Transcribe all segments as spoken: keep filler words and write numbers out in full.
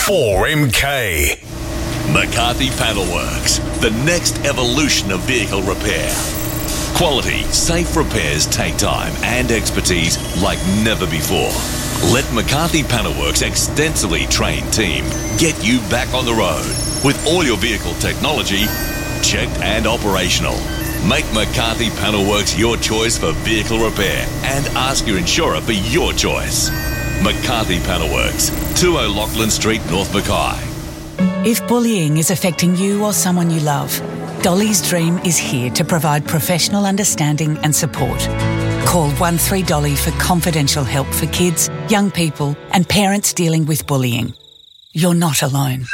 four M K. McCarthy Panelworks, the next evolution of vehicle repair. Quality, safe repairs take time and expertise like never before. Let McCarthy Panelworks' extensively trained team get you back on the road with all your vehicle technology checked and operational. Make McCarthy Panelworks your choice for vehicle repair and ask your insurer for your choice. McCarthy Panelworks, two O'Loughlin Street, North Mackay. If bullying is affecting you or someone you love, Dolly's Dream is here to provide professional understanding and support. Call one three Dolly for confidential help for kids, young people and parents dealing with bullying. You're not alone.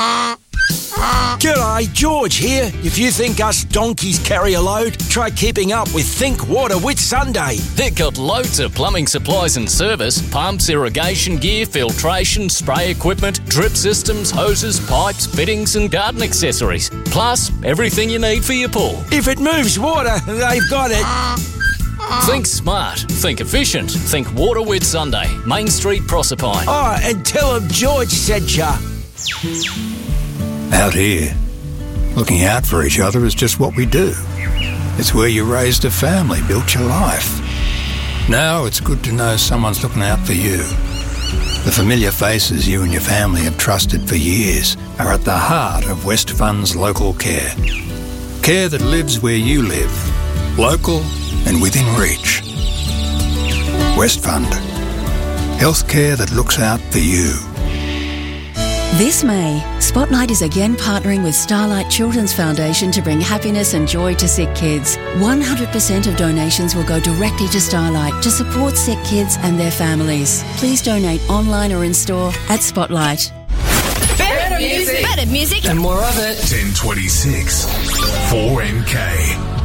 G'day, George here. If you think us donkeys carry a load, try keeping up with Think Water with Sunday. They've got loads of plumbing supplies and service, pumps, irrigation gear, filtration, spray equipment, drip systems, hoses, pipes, fittings and garden accessories. Plus, everything you need for your pool. If it moves water, they've got it. Think smart, think efficient, think Water with Sunday, Main Street, Proserpine. Oh, and tell them George sent ya. Out here, looking out for each other is just what we do. It's where you raised a family, built your life. Now it's good to know someone's looking out for you. The familiar faces you and your family have trusted for years are at the heart of Westfund's local care. Care that lives where you live, local and within reach. Westfund. Healthcare that looks out for you. This May, Spotlight is again partnering with Starlight Children's Foundation to bring happiness and joy to sick kids. one hundred percent of donations will go directly to Starlight to support sick kids and their families. Please donate online or in store at Spotlight. Better music. Better music. And more of it. ten twenty-six. four M K.